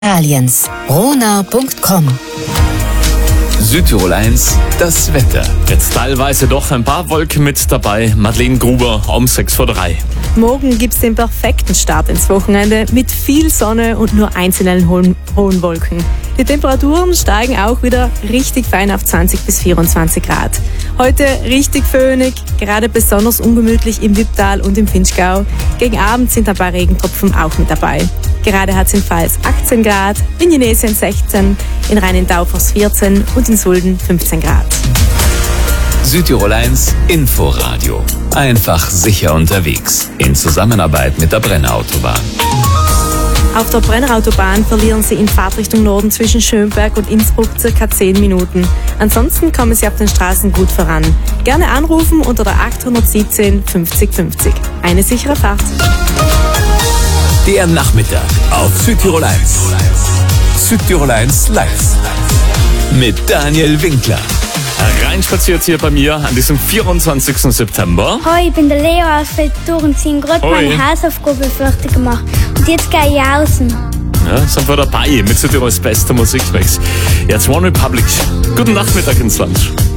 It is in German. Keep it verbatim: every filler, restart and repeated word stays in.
Italiens. Rona Punkt com. Südtirol eins, das Wetter. Jetzt teilweise doch ein paar Wolken mit dabei. Madeleine Gruber um sechs vor drei. Morgen gibt's den perfekten Start ins Wochenende mit viel Sonne und nur einzelnen hohen, hohen Wolken. Die Temperaturen steigen auch wieder richtig fein auf zwanzig bis vierundzwanzig Grad. Heute richtig föhnig, gerade besonders ungemütlich im Wipptal und im Vinschgau. Gegen Abend sind ein paar Regentropfen auch mit dabei. Gerade hat es in Pfalz achtzehn Grad, in Jenesien sechzehn, in Rhein-in-Taufers vierzehn und in Sulden fünfzehn Grad. Südtirol eins Inforadio. Einfach sicher unterwegs. In Zusammenarbeit mit der Brennerautobahn. Auf der Brennerautobahn verlieren Sie in Fahrtrichtung Norden zwischen Schönberg und Innsbruck circa zehn Minuten. Ansonsten kommen Sie auf den Straßen gut voran. Gerne anrufen unter der acht siebzehn fünfzig fünfzig. Eine sichere Fahrt. Der Nachmittag auf Südtirol eins. Südtirol eins live. Mit Daniel Winkler. Reinspaziert hier bei mir an diesem vierundzwanzigsten September. Hoi, ich bin der Leo aus Feldturenzin. Gerade Hoi. meine Hausaufgabe fertig gemacht. Und jetzt gehe ich außen. Ja, sind wir dabei mit Südtirols bester Musikmix. Jetzt One Republic. Guten Nachmittag ins Land.